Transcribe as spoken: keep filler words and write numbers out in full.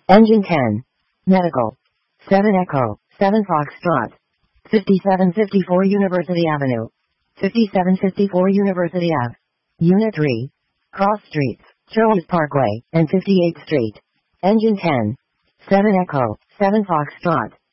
Engine ten. Medical. seven Echo, seven Foxtrot. fifty-seven fifty-four University Avenue. fifty-seven fifty-four University Ave. Unit three. Cross Streets, Charles Parkway, and fifty-eighth Street. Engine ten. seven Echo, seven Foxtrot.